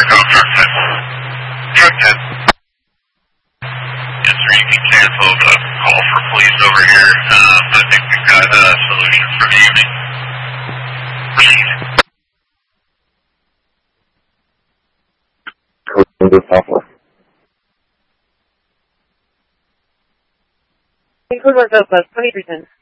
Truck 10. Yes, sir, you can cancel the call for police over here. I think we've got a solution for the evening. Proceed. Include was 2310.